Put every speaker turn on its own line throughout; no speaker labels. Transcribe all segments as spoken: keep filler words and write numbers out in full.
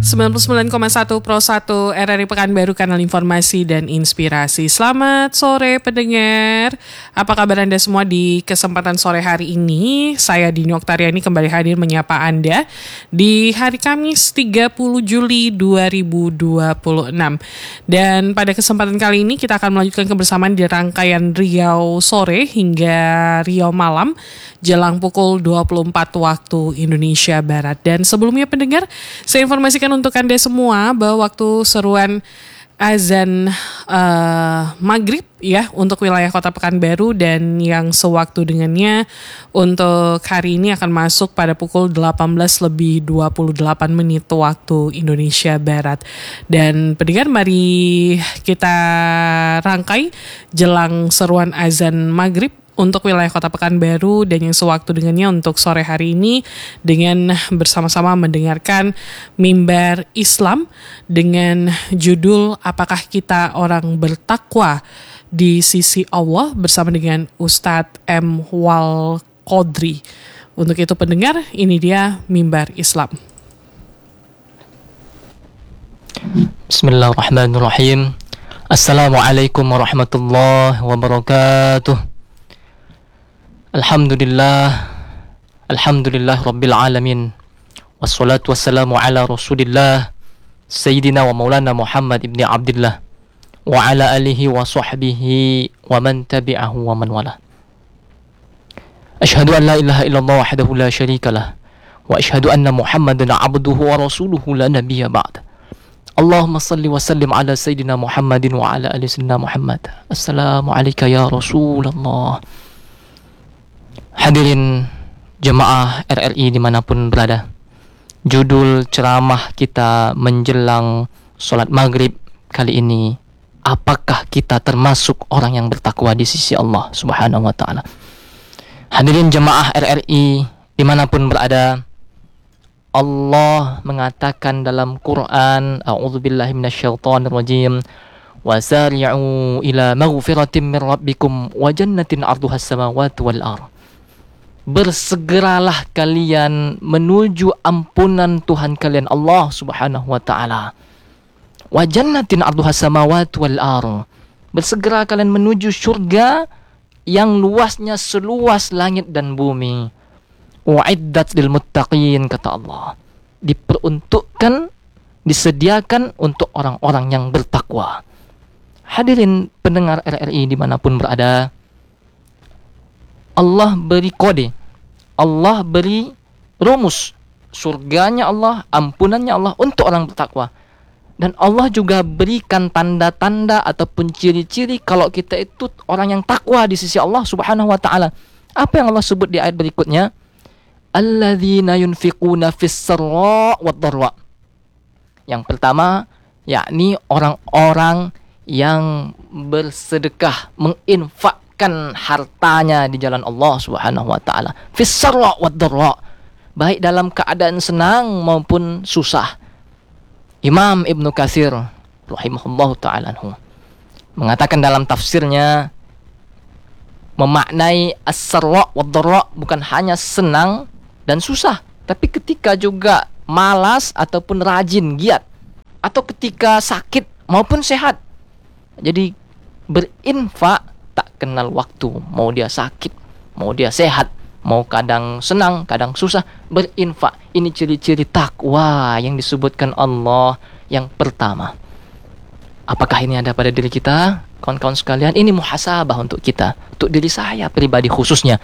sembilan puluh sembilan koma satu Pro satu R R I Pekanbaru, kanal informasi dan inspirasi. Selamat sore pendengar. Apa kabar Anda semua di kesempatan sore hari ini? Saya Dini Oktariani kembali hadir menyapa Anda di hari Kamis tiga puluh Juli dua ribu dua puluh enam. Dan pada kesempatan kali ini kita akan melanjutkan kebersamaan di rangkaian Riau sore hingga Riau malam jelang pukul dua puluh empat waktu Indonesia Barat. Dan sebelumnya pendengar, saya informasikan untuk Anda semua bahwa waktu seruan azan uh, maghrib ya untuk wilayah Kota Pekanbaru dan yang sewaktu dengannya untuk hari ini akan masuk pada pukul delapan belas lebih dua puluh delapan menit waktu Indonesia Barat. Dan pendengar, mari kita rangkai jelang seruan azan maghrib untuk wilayah Kota Pekanbaru dan yang sewaktu dengannya untuk sore hari ini dengan bersama-sama mendengarkan Mimbar Islam dengan judul Apakah Kita Orang Bertakwa di Sisi Allah bersama dengan Ustadz M. Wal Qodri. Untuk itu pendengar, ini dia Mimbar Islam.
Bismillahirrahmanirrahim. Assalamualaikum warahmatullahi wabarakatuh. Alhamdulillah, Alhamdulillah Rabbil Alamin. Wassalatu wassalamu ala Rasulillah Sayyidina wa maulana Muhammad ibn Abdillah wa ala alihi wa sahbihi wa man tabi'ahu wa man wala. Ashhadu an la ilaha illallah wahdahu la syarika lah wa ashhadu anna Muhammadan abduhu wa rasuluhu la nabiyya ba'd. Allahumma salli wa sallim ala Sayyidina Muhammadin wa ala ali Sayyidina Muhammad. Assalamu alayka ya Rasulullah. Hadirin jemaah R R I dimanapun berada, judul ceramah kita menjelang sholat maghrib kali ini, apakah kita termasuk orang yang bertakwa di sisi Allah subhanahu wa ta'ala. Hadirin jemaah R R I dimanapun berada, Allah mengatakan dalam Quran, a'udzubillahi minasyaitonirrajim, wasari'u ila maghfiratin min rabbikum wa jannatin 'arduhas samawati wal ardh. Bersegeralah kalian menuju ampunan Tuhan kalian Allah subhanahu wa ta'ala. Wa jannatin 'arduhas samawati wal ardh. Bersegera kalian menuju surga yang luasnya seluas langit dan bumi. U'iddat lil muttaqin, kata Allah. Diperuntukkan, disediakan untuk orang-orang yang bertakwa. Hadirin pendengar R R I dimanapun berada, Allah beri kode, Allah beri rumus, surganya Allah, ampunannya Allah untuk orang bertakwa. Dan Allah juga berikan tanda-tanda ataupun ciri-ciri kalau kita itu orang yang takwa di sisi Allah subhanahu wa ta'ala. Apa yang Allah sebut di ayat berikutnya? Alladzina yunfiquna fis sarra wad dharra. Yang pertama, yakni orang-orang yang bersedekah, menginfak kan hartanya di jalan Allah subhanahu wa ta'ala, fis sarra wad dharra, baik dalam keadaan senang maupun susah. Imam Ibnu Katsir rahimahullahu ta'ala anhu mengatakan dalam tafsirnya, memaknai as-sarra wad dharra bukan hanya senang dan susah, tapi ketika juga malas ataupun rajin, giat, atau ketika sakit maupun sehat. Jadi berinfak tak kenal waktu, mau dia sakit, mau dia sehat, mau kadang senang, kadang susah, berinfak. Ini ciri-ciri takwa yang disebutkan Allah yang pertama. Apakah ini ada pada diri kita? Kawan-kawan sekalian, ini muhasabah untuk kita, untuk diri saya pribadi khususnya.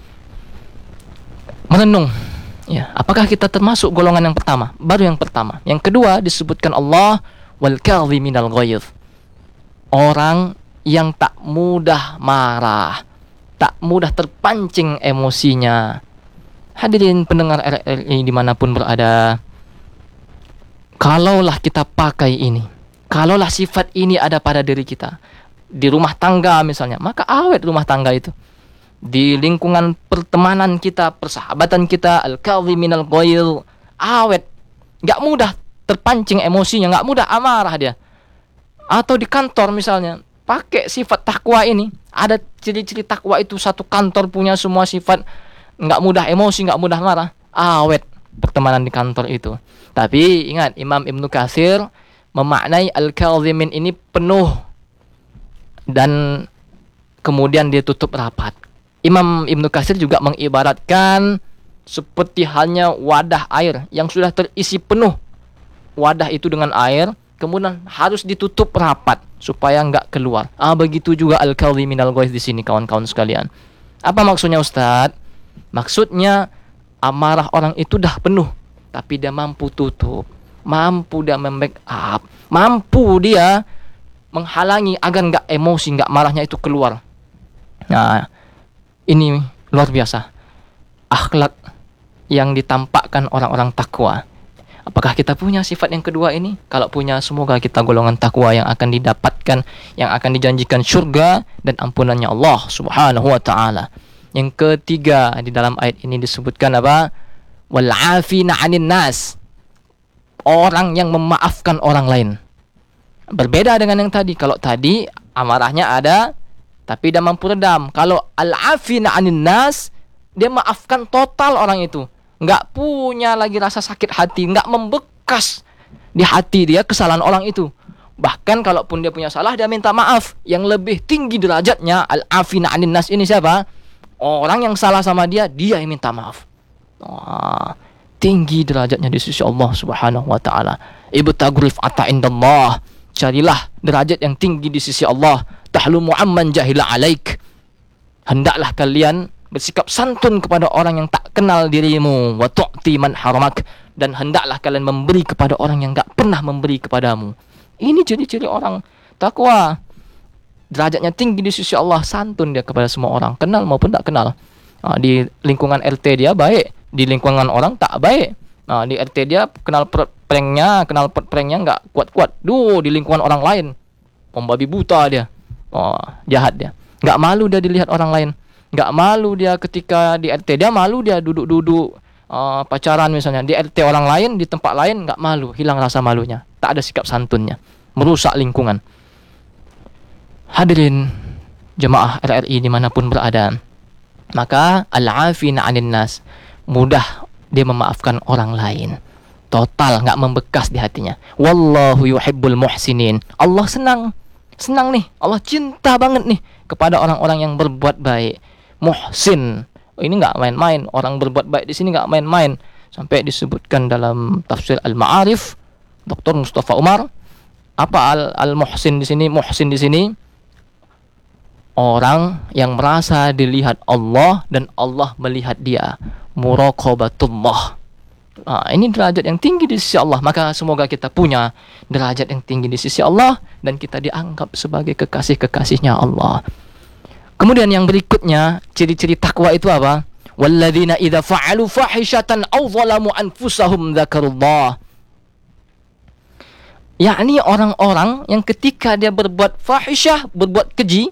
Merenung, ya, apakah kita termasuk golongan yang pertama? Baru yang pertama. Yang kedua disebutkan Allah wal kadhiminal ghaidh. Orang yang tak mudah marah, tak mudah terpancing emosinya. Hadirin pendengar R R I dimanapun berada, kalaulah kita pakai ini, kalaulah sifat ini ada pada diri kita, di rumah tangga misalnya, maka awet rumah tangga itu. Di lingkungan pertemanan kita, persahabatan kita, al-kadhiminal ghaidh, awet, gak mudah terpancing emosinya, gak mudah amarah dia. Atau di kantor misalnya, pakai sifat takwa ini. Ada ciri-ciri takwa itu, satu kantor punya semua sifat, nggak mudah emosi, nggak mudah marah, awet. pertemanan di kantor itu. Tapi ingat, Imam Ibnu Katsir memaknai al-kazimin ini penuh dan kemudian dia tutup rapat. Imam Ibnu Katsir juga mengibaratkan seperti halnya wadah air yang sudah terisi penuh. Wadah itu dengan air, kemudian harus ditutup rapat supaya enggak keluar. Ah, begitu juga al-kaziminal ghaiz di sini, kawan-kawan sekalian. Apa maksudnya, Ustadz? Maksudnya amarah orang itu dah penuh, tapi dia mampu tutup, mampu dia membackup, mampu dia menghalangi agar enggak emosi, enggak marahnya itu keluar. Nah, ini luar biasa akhlak yang ditampakkan orang-orang takwa. Apakah kita punya sifat yang kedua ini? Kalau punya, semoga kita golongan takwa yang akan didapatkan, yang akan dijanjikan surga dan ampunannya Allah Subhanahu wa taala. Yang ketiga, di dalam ayat ini disebutkan apa? Wal 'afina 'anil nas. Orang yang memaafkan orang lain. Berbeda dengan yang tadi. Kalau tadi amarahnya ada tapi dia mampu redam. Kalau al-'afina 'anil nas, dia maafkan total orang itu. Enggak punya lagi rasa sakit hati, enggak membekas di hati dia kesalahan orang itu. Bahkan kalaupun dia punya salah, dia minta maaf. Yang lebih tinggi derajatnya al-'afina 'anil nas ini siapa? Orang yang salah sama dia, dia yang minta maaf. Wah, tinggi derajatnya di sisi Allah Subhanahu wa taala. Ibtaghu rif'ata indallah. Carilah derajat yang tinggi di sisi Allah. Tahlumu amman jahila alaik. Hendaklah kalian bersikap santun kepada orang yang tak kenal dirimu. Wa tu'ti man haramak. Dan hendaklah kalian memberi kepada orang yang enggak pernah memberi kepadamu. Ini ciri-ciri orang takwa. Derajatnya tinggi di sisi Allah, santun dia kepada semua orang, kenal maupun tak kenal. Nah, di lingkungan R T dia baik, di lingkungan orang tak baik. Nah, di R T dia kenal pranknya, kenal pranknya enggak kuat-kuat. Duh, di lingkungan orang lain, pembabi buta dia. Oh, jahat dia. Enggak malu dia dilihat orang lain. Enggak malu dia ketika di R T dia, malu dia duduk-duduk uh, pacaran misalnya. Di R T orang lain, di tempat lain enggak malu, hilang rasa malunya. Tak ada sikap santunnya. Merusak lingkungan. Hadirin jemaah R R I dimanapun berada, maka al-'afina 'anil nas, mudah dia memaafkan orang lain, total nggak membekas di hatinya. Wallahu yuhibbul muhsinin. Allah senang, senang nih, Allah cinta banget nih kepada orang-orang yang berbuat baik. Muhsin, ini nggak main-main, orang berbuat baik di sini nggak main-main. Sampai disebutkan dalam tafsir Al-Ma'arif, Doktor Mustafa Umar, apa al- al-muhsin di sini? Muhsin di sini orang yang merasa dilihat Allah dan Allah melihat dia. Muraqabatullah. Nah, ini derajat yang tinggi di sisi Allah. Maka semoga kita punya derajat yang tinggi di sisi Allah dan kita dianggap sebagai kekasih-kekasihnya Allah. Kemudian yang berikutnya, ciri-ciri takwa itu apa? Walladzina idza fa'alu fahishatan aw zalamu anfusahum dzakarullah. Yakni orang-orang yang ketika dia berbuat fahisyah, berbuat keji,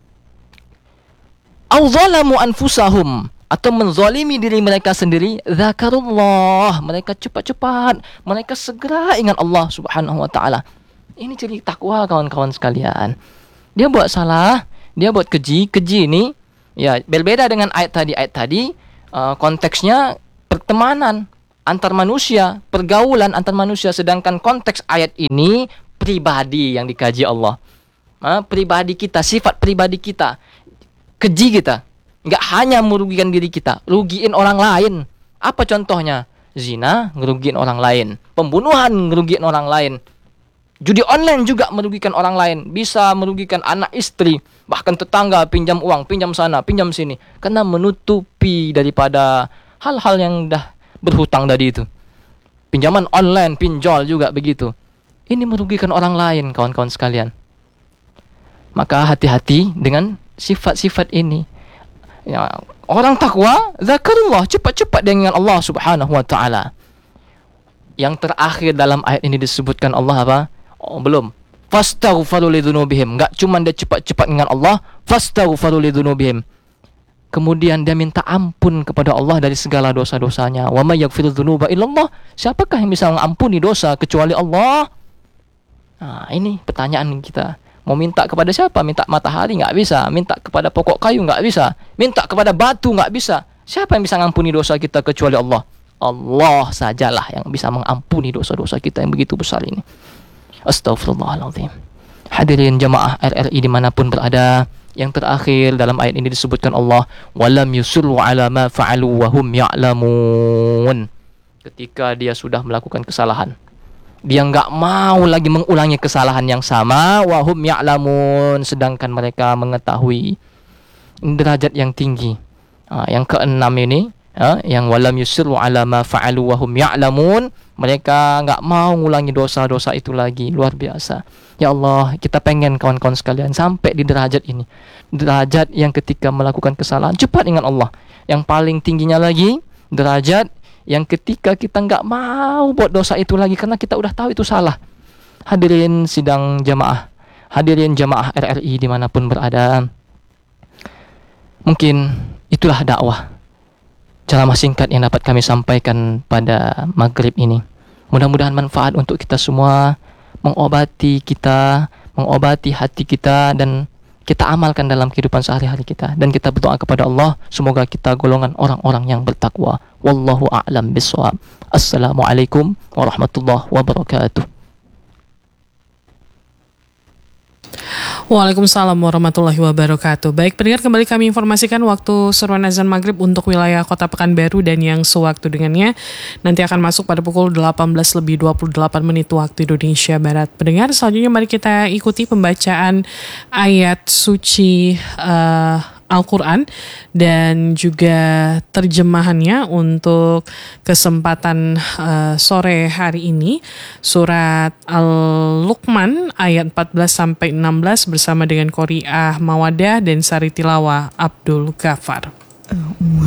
aw zalamu anfusahum, atau menzalimi diri mereka sendiri, dzakarullah, mereka cepat-cepat, mereka segera ingat Allah Subhanahu wa taala. Ini ciri takwa, kawan-kawan sekalian. Dia buat salah, dia buat keji, keji ini ya berbeda dengan ayat tadi. Ayat tadi uh, konteksnya pertemanan antar manusia, pergaulan antar manusia, sedangkan konteks ayat ini pribadi yang dikaji Allah. Uh, pribadi kita, sifat pribadi kita. Keji kita, nggak hanya merugikan diri kita, rugiin orang lain. Apa contohnya? Zina, ngerugiin orang lain. Pembunuhan, ngerugiin orang lain. Judi online juga merugikan orang lain. Bisa merugikan anak istri, bahkan tetangga, pinjam uang, pinjam sana, pinjam sini. Karena menutupi daripada hal-hal yang dah berhutang tadi itu. Pinjaman online, pinjol juga begitu. Ini merugikan orang lain, kawan-kawan sekalian. Maka hati-hati dengan sifat-sifat ini. Ya, orang takwa, zakarullah, cepat-cepat dengan Allah Subhanahu wa taala. Yang terakhir dalam ayat ini disebutkan Allah apa? Oh, belum. Fastaghfiru lidzunubihim. Enggak cuma dia cepat-cepat dengan Allah, fastaghfiru lidzunubihim. Kemudian dia minta ampun kepada Allah dari segala dosa-dosanya. Wa may yaghfiru dzunuba illallah. Siapakah yang bisa mengampuni dosa kecuali Allah? Nah, ini pertanyaan kita. Mau minta kepada siapa? Minta matahari nggak bisa. Minta kepada pokok kayu nggak bisa. Minta kepada batu nggak bisa. Siapa yang bisa ngampuni dosa kita kecuali Allah? Allah sajalah yang bisa mengampuni dosa-dosa kita yang begitu besar ini. Astaghfirullahaladzim. Hadirin jamaah R R I dimanapun berada, yang terakhir dalam ayat ini disebutkan Allah, walam yusirru ala ma fa'alu wa hum ya'lamun. Ketika dia sudah melakukan kesalahan, dia nggak mau lagi mengulangi kesalahan yang sama, wa hum ya'lamun, sedangkan mereka mengetahui. Derajat yang tinggi. Ha, yang keenam ini, ha, yang walam yusirru ala ma fa'alu wa hum ya'lamun, mereka nggak mau ngulangi dosa-dosa itu lagi. Luar biasa. Ya Allah, kita pengen kawan-kawan sekalian sampai di derajat ini. Derajat yang ketika melakukan kesalahan cepat ingat Allah. Yang paling tingginya lagi, derajat yang ketika kita nggak mau buat dosa itu lagi karena kita udah tahu itu salah. Hadirin sidang jamaah, hadirin jamaah R R I dimanapun berada, mungkin itulah dakwah ceramah singkat yang dapat kami sampaikan pada maghrib ini. Mudah-mudahan manfaat untuk kita semua, mengobati kita, mengobati hati kita, dan kita amalkan dalam kehidupan sehari-hari kita. Dan kita berdoa kepada Allah, semoga kita golongan orang-orang yang bertakwa. Wallahu a'lam bishawab. Assalamualaikum warahmatullahi wabarakatuh.
Waalaikumsalam warahmatullahi wabarakatuh. Baik pendengar, kembali kami informasikan waktu seruan azan maghrib untuk wilayah Kota Pekanbaru dan yang sewaktu dengannya nanti akan masuk pada pukul delapan belas lebih dua puluh delapan menit waktu Indonesia Barat. Pendengar, selanjutnya mari kita ikuti pembacaan ayat suci uh, Al-Quran dan juga terjemahannya untuk kesempatan uh, sore hari ini. Surat Al-Luqman ayat empat belas sampai enam belas bersama dengan Qori'ah Mawadah dan Sari Tilawah Abdul Ghaffar.